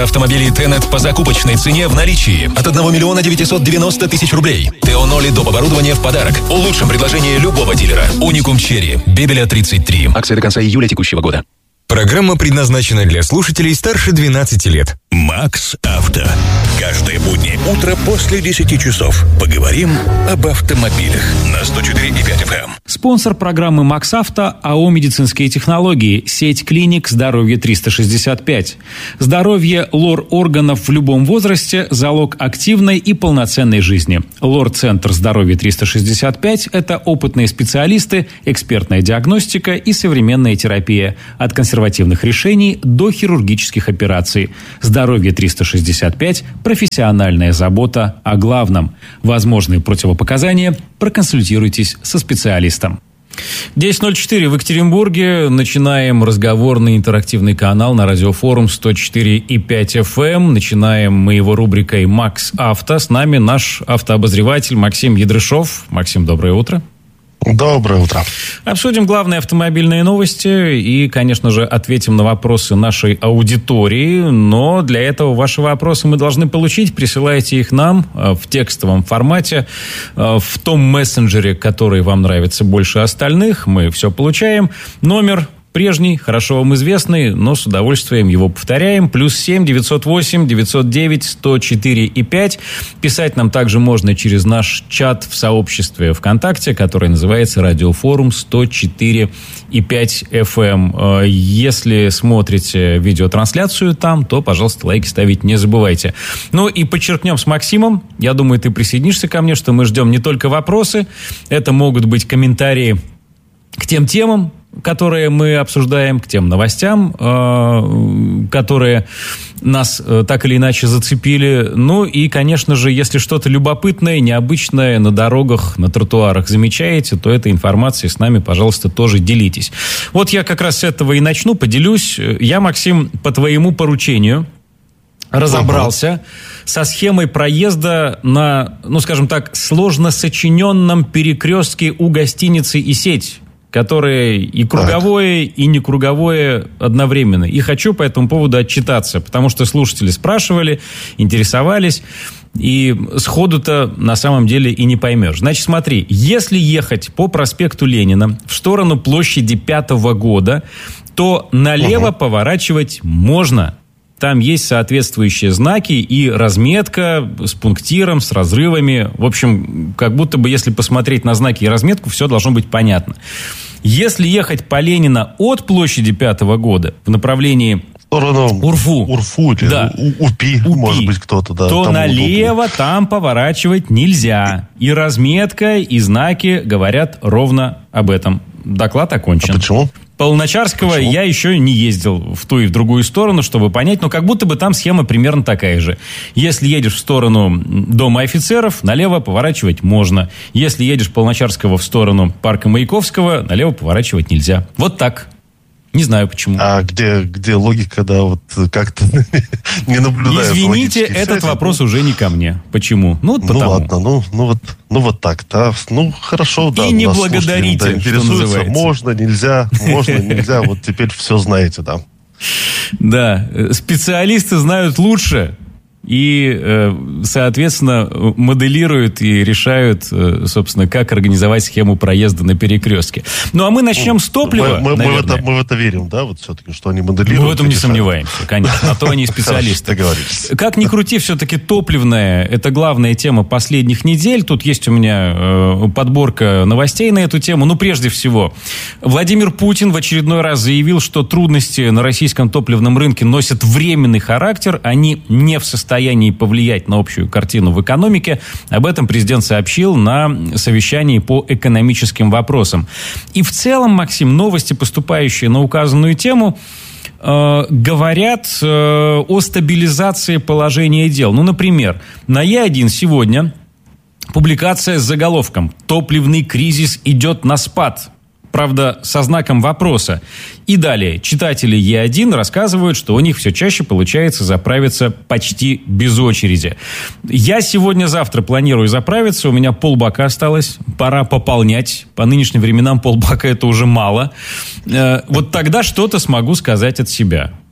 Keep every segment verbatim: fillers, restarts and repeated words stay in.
Автомобили Тенет по закупочной цене в наличии от одного миллиона девятисот девяносто тысяч рублей. Теоноли доп. Оборудование в подарок. В лучшем предложении любого дилера. Уникум Черри. Бебеля тридцать три. Акция до конца июля текущего года. Программа предназначена для слушателей старше двенадцати лет. Макс Авто. Каждое буднее утро после десяти часов. Поговорим об автомобилях на сто четыре и пять эф эм. Спонсор программы Макс Авто АО «Медицинские технологии». Сеть клиник «Здоровье триста шестьдесят пять». Здоровье лор-органов в любом возрасте – залог активной и полноценной жизни. Лор-центр «Здоровье триста шестьдесят пять» – это опытные специалисты, экспертная диагностика и современная терапия. От консервативных решений до хирургических операций. «Здоровье триста шестьдесят пять» – профессиональная забота о главном. Возможные противопоказания – проконсультируйтесь со специалистом. десять ноль четыре в Екатеринбурге. Начинаем разговорный интерактивный канал на радиофорум сто четыре и пять эф эм. Начинаем мы его рубрикой «Макс Авто». С нами наш автообозреватель Максим Ядрышов. Максим, доброе утро. Доброе утро. Обсудим главные автомобильные новости и, конечно же, ответим на вопросы нашей аудитории. Но для этого ваши вопросы мы должны получить. Присылайте их нам в текстовом формате, в том мессенджере, который вам нравится больше остальных. Мы все получаем. Номер прежний, хорошо вам известный, но с удовольствием его повторяем. Плюс семь девятьсот восемь девятьсот девять сто четыре и пять. Писать нам также можно через наш чат в сообществе ВКонтакте, который называется «Радиофорум сто четыре и пять эф эм». Если смотрите видеотрансляцию там, то, пожалуйста, лайки ставить не забывайте. Ну и подчеркнем с Максимом, я думаю, ты присоединишься ко мне, что мы ждем не только вопросы, это могут быть комментарии к тем темам, которые мы обсуждаем, к тем новостям, э, которые нас э, так или иначе зацепили. Ну и, конечно же, если что-то любопытное, необычное на дорогах, на тротуарах замечаете, то этой информацией с нами, пожалуйста, тоже делитесь. Вот я как раз с этого и начну, поделюсь. Я, Максим, по твоему поручению разобрался со схемой проезда на, ну, скажем так, сложно сочиненном перекрестке у гостиницы и сеть, которое и круговое, так. и не круговое одновременно. И хочу по этому поводу отчитаться, потому что слушатели спрашивали, интересовались, и сходу-то на самом деле и не поймешь. Значит, смотри, если ехать по проспекту Ленина в сторону площади пятого года, то налево угу. поворачивать можно. Там есть соответствующие знаки и разметка с пунктиром, с разрывами. В общем, как будто бы, если посмотреть на знаки и разметку, все должно быть понятно. Если ехать по Ленина от площади пятого года в направлении Урфу, Урфу или да. УПИ, Упи, может быть, кто-то, да. То налево удобно. Там поворачивать нельзя. И разметка, и знаки говорят ровно об этом. Доклад окончен. А почему? По Луначарского Почему? Я еще не ездил в ту и в другую сторону, чтобы понять, но как будто бы там схема примерно такая же. Если едешь в сторону Дома офицеров, налево поворачивать можно. Если едешь по Луначарского в сторону парка Маяковского, налево поворачивать нельзя. Вот так. Не знаю почему. А где, где логика, да, вот как-то не наблюдаю. Извините, этот вопрос уже не ко мне. Почему? Ну, вот потому. Ну, ладно, ну, ну, вот, ну вот так, да. Ну, хорошо, да. И не благодарите, да, интересуется, можно, нельзя, можно, нельзя. Вот теперь все знаете, да. Да, специалисты знают лучше. И, соответственно, моделируют и решают, собственно, как организовать схему проезда на перекрестке. Ну, а мы начнем с топлива, мы, мы, мы, в это, мы в это верим, да, вот все-таки, что они моделируют. Мы в этом не сомневаемся, конечно, а то они специалисты. Как ни крути, все-таки топливная – это главная тема последних недель. Тут есть у меня подборка новостей на эту тему. Ну, прежде всего, Владимир Путин в очередной раз заявил, что трудности на российском топливном рынке носят временный характер, они не в состоянии состоянии повлиять на общую картину в экономике. Об этом президент сообщил на совещании по экономическим вопросам. И в целом, Максим, новости, поступающие на указанную тему, э, говорят э, о стабилизации положения дел. Ну, например, на Е один сегодня публикация с заголовком «Топливный кризис идет на спад». Правда, со знаком вопроса. И далее. Читатели Е один рассказывают, что у них все чаще получается заправиться почти без очереди. Я сегодня-завтра планирую заправиться. У меня полбака осталось. Пора пополнять. По нынешним временам полбака это уже мало. Вот тогда что-то смогу сказать от себя.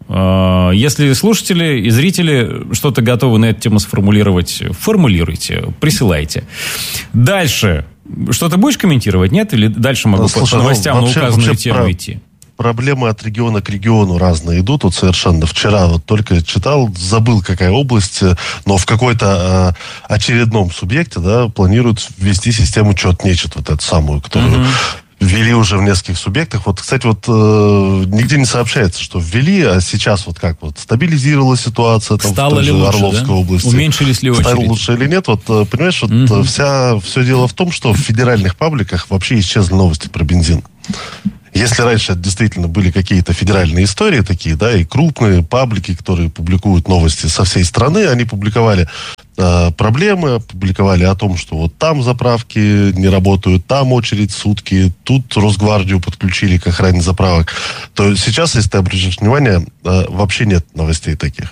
Если слушатели и зрители что-то готовы на эту тему сформулировать, формулируйте, присылайте. Дальше. Что-то будешь комментировать, нет? Или дальше могу Слушай, по новостям ну, на вообще, указанную вообще тему про... идти? Проблемы от региона к региону разные идут. Вот совершенно вчера вот только читал, забыл, какая область, но в какой-то э, очередном субъекте, да, планируют ввести систему чет-нечет, вот эту самую, которую mm-hmm. ввели уже в нескольких субъектах. Вот, кстати, вот э, нигде не сообщается, что ввели, а сейчас вот как вот стабилизировалась ситуация там, Стало в той ли же лучше, Орловской да? области. Уменьшились ли очереди? Стало лучше или нет? Вот, понимаешь, вот mm-hmm. вся, все дело в том, что в федеральных пабликах вообще исчезли новости про бензин. Если раньше это действительно были какие-то федеральные истории такие, да, и крупные паблики, которые публикуют новости со всей страны, они публиковали э, проблемы, публиковали о том, что вот там заправки не работают, там очередь сутки, тут Росгвардию подключили к охране заправок. То сейчас, если ты обратишь внимание, э, вообще нет новостей таких.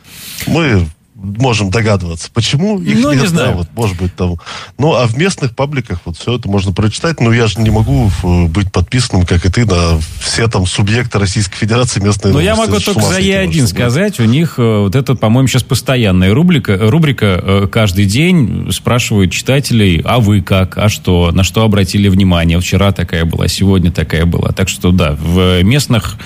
Мы можем догадываться, почему их ну, нет, не знаю. Да, вот, может быть, там. Ну, а в местных пабликах вот все это можно прочитать, но я же не могу быть подписанным, как и ты, на все там субъекты Российской Федерации местные Но новости. я могу только за Е один сказать, у них вот это, по-моему, сейчас постоянная рубрика, рубрика каждый день спрашивают читателей, а вы как, а что, на что обратили внимание, вчера такая была, сегодня такая была. Так что, да, в местных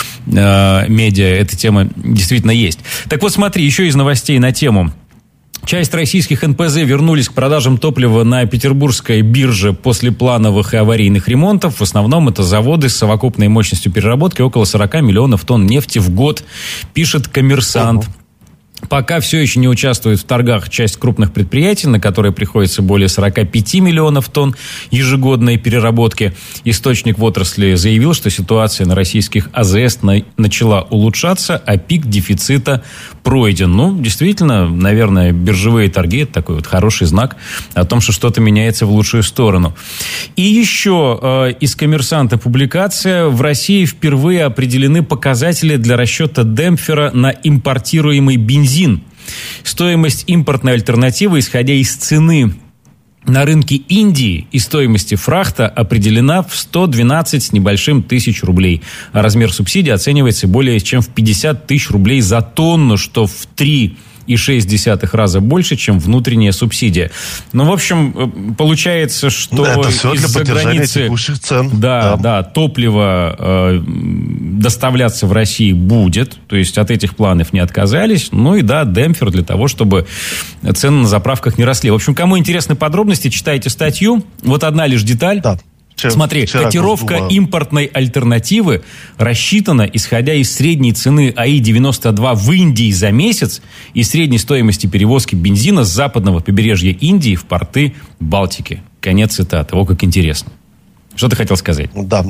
э, медиа эта тема действительно есть. Так вот, смотри, еще из новостей на тему. Часть российских эн пэ зэ вернулись к продажам топлива на петербургской бирже после плановых и аварийных ремонтов. В основном это заводы с совокупной мощностью переработки около сорок миллионов тонн нефти в год, пишет «Коммерсант». Ого. Пока все еще не участвует в торгах часть крупных предприятий, на которые приходится более сорок пять миллионов тонн ежегодной переработки. Источник в отрасли заявил, что ситуация на российских а зэ эс на- начала улучшаться, а пик дефицита пройден. Ну, действительно, наверное, биржевые торги – это такой вот хороший знак о том, что что-то меняется в лучшую сторону. И еще э, из «Коммерсанта» публикация. В России впервые определены показатели для расчета демпфера на импортируемый бензин. Стоимость импортной альтернативы, исходя из цены на рынке Индии и стоимости фрахта, определена в сто двенадцать с небольшим тысяч рублей. А размер субсидии оценивается более чем в пятьдесят тысяч рублей за тонну, что в три и шесть десятых раза больше, чем внутренняя субсидия. Ну, в общем, получается, что да, это все для поддержания границы, текущих цен. Да, да, да, топливо э, доставляться в России будет, то есть от этих планов не отказались. Ну и да, демпфер для того, чтобы цены на заправках не росли. В общем, кому интересны подробности, читайте статью. Вот одна лишь деталь. Да. Смотри, котировка импортной альтернативы рассчитана, исходя из средней цены а и девяносто два в Индии за месяц и средней стоимости перевозки бензина с западного побережья Индии в порты Балтики. Конец цитаты. О, как интересно. Что ты хотел сказать? Да,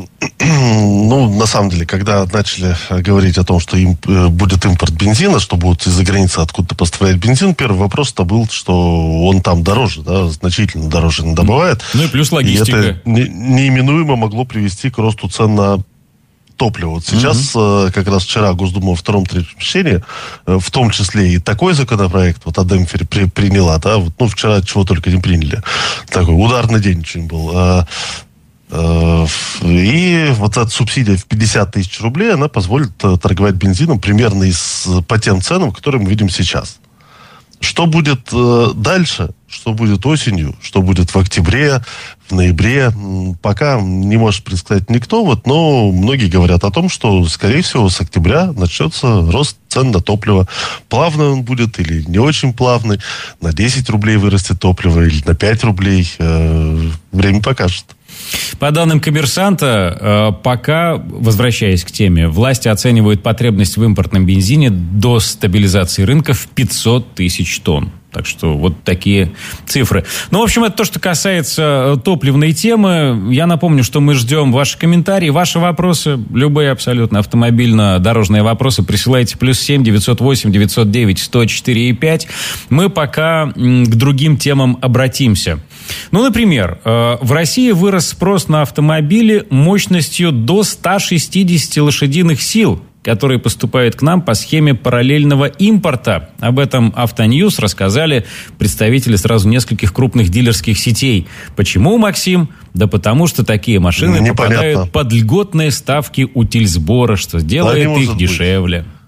ну, на самом деле, когда начали говорить о том, что им, э, будет импорт бензина, что будут из-за границы откуда-то поставлять бензин, первый вопрос-то был, что он там дороже, да, значительно дороже не добывает. Ну и плюс логистика. И это не, неименуемо могло привести к росту цен на топливо. Вот сейчас, mm-hmm. э, как раз вчера Госдума во втором-третьем чтении, э, в том числе и такой законопроект, вот о демпфере при, приняла, да, вот, ну, вчера чего только не приняли. Такой ударный день очень был. Э, И вот эта субсидия в пятьдесят тысяч рублей, она позволит торговать бензином примерно из, по тем ценам, которые мы видим сейчас. Что будет э, дальше, что будет осенью, что будет в октябре, в ноябре, пока не может предсказать никто, вот, но многие говорят о том, что, скорее всего, с октября начнется рост цен на топливо. Плавный он будет или не очень плавный, на десять рублей вырастет топливо или на пять рублей, э, время покажет. По данным «Коммерсанта», пока, возвращаясь к теме, власти оценивают потребность в импортном бензине до стабилизации рынка в пятьсот тысяч тонн. Так что вот такие цифры. Ну, в общем, это то, что касается топливной темы. Я напомню, что мы ждем ваши комментарии, ваши вопросы, любые абсолютно автомобильно-дорожные вопросы присылайте плюс семь девятьсот восемь девятьсот девять сто четыре и пять. Мы пока к другим темам обратимся. Ну, например, в России вырос спрос на автомобили мощностью до ста шестидесяти лошадиных сил, которые поступают к нам по схеме параллельного импорта. Об этом «Автоньюз» рассказали представители сразу нескольких крупных дилерских сетей. Почему, Максим? Да потому что такие машины Непонятно. попадают под льготные ставки утильсбора, что делает да, их быть. дешевле.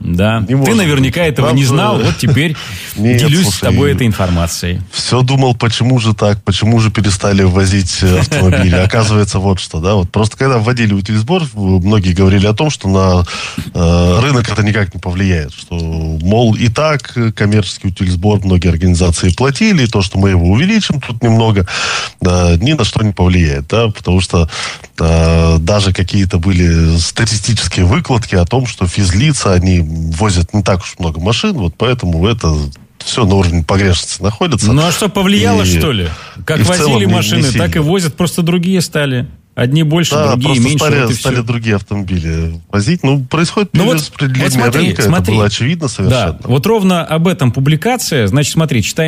Да. Не Ты может наверняка быть. этого Правда? не знал, вот теперь Нет, делюсь слушай, с тобой этой информацией. Все думал, почему же так, почему же перестали ввозить автомобили. Оказывается, вот что, да, вот просто когда вводили утилизбор, многие говорили о том, что на э, рынок это никак не повлияет, что, мол, и так коммерческий утилизбор многие организации платили, и то, что мы его увеличим тут немного, да, ни на что не повлияет, да, потому что э, даже какие-то были статистические выкладки о том, что физлица, они возят не так уж много машин, вот поэтому это все на уровне погрешности находится. Ну а что, повлияло, И- что ли? Как и в возили целом не- не машины, сильно. так и возят, просто другие стали. Одни больше, Да, другие просто меньше. стали, вот и стали всё. другие автомобили возить. Ну, происходит Ну вот- перераспределение вот смотри, рынка, смотри. это было очевидно совершенно. Да, вот ровно об этом публикация. Значит, смотри, читаем